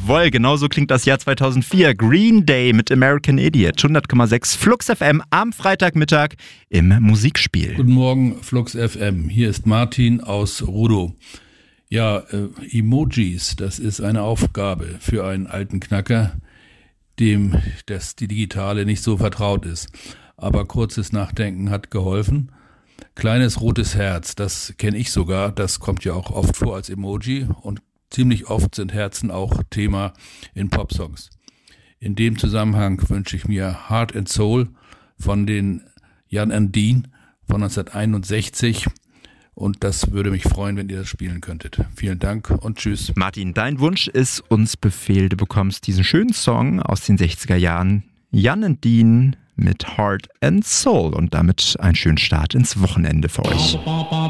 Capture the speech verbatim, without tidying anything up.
Jawohl, genauso klingt das Jahr zweitausendvier. Green Day mit American Idiot. hundert Komma sechs Flux F M am Freitagmittag im Musikspiel. Guten Morgen, Flux F M. Hier ist Martin aus Rudow. Ja, äh, Emojis, das ist eine Aufgabe für einen alten Knacker, dem das die Digitale nicht so vertraut ist. Aber kurzes Nachdenken hat geholfen. Kleines rotes Herz, das kenne ich sogar, das kommt ja auch oft vor als Emoji und ziemlich oft sind Herzen auch Thema in Popsongs. In dem Zusammenhang wünsche ich mir Heart and Soul von den Jan and Dean von neunzehnhunderteinundsechzig und das würde mich freuen, wenn ihr das spielen könntet. Vielen Dank und tschüss. Martin, dein Wunsch ist uns Befehl. Du bekommst diesen schönen Song aus den sechziger Jahren. Jan and Dean mit Heart and Soul und damit einen schönen Start ins Wochenende für euch.